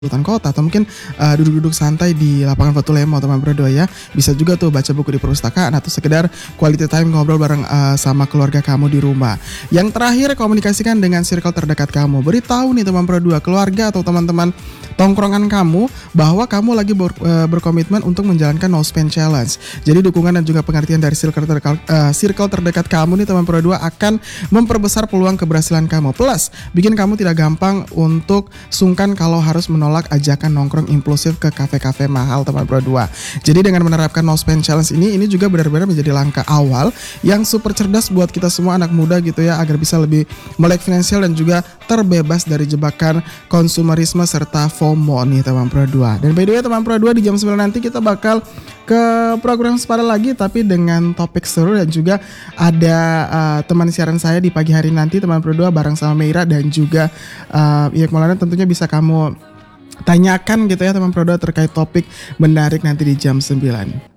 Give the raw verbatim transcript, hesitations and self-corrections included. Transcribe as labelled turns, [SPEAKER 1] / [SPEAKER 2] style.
[SPEAKER 1] Hutan kota atau mungkin, eee, duduk-duduk santai di lapangan Fatulemo teman Bro dua ya. Bisa juga tuh baca buku di perpustakaan atau sekedar quality time ngobrol bareng, eee, sama keluarga kamu di rumah. Yang terakhir komunikasikan dengan circle terdekat kamu. Beritahu nih teman Bro dua, keluarga atau teman-teman tongkrongan kamu bahwa kamu lagi ber eee, berkomitmen untuk menjalankan no spend challenge. Jadi dukungan dan juga pengertian dari circle terdekat eee, circle terdekat kamu nih teman Bro dua akan memperbesar peluang keberhasilan kamu. Plus, bikin kamu tidak gampang untuk sungkan kalau harus menolak ajakan nongkrong impulsif ke kafe-kafe mahal teman Bro dua. Jadi dengan menerapkan no spend challenge ini, ini juga benar-benar menjadi langkah awal yang super cerdas buat kita semua anak muda gitu ya, agar bisa lebih melek finansial dan juga terbebas dari jebakan konsumerisme serta FOMO nih teman Bro dua. Dan by the way teman Bro dua, di jam sembilan nanti kita bakal ke program sepada lagi tapi dengan topik seru dan juga ada uh, teman siaran saya di pagi hari nanti teman Bro dua bareng sama Meira dan juga uh, Iyak Maulana, tentunya bisa kamu tanyakan gitu ya teman Pro dua terkait topik menarik nanti di jam sembilan.